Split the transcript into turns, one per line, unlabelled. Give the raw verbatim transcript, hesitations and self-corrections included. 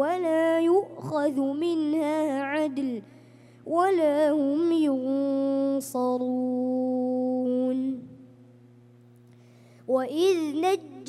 ولا يؤخذ منها عدل ولا هم ينصرون. وإذ نجيناكم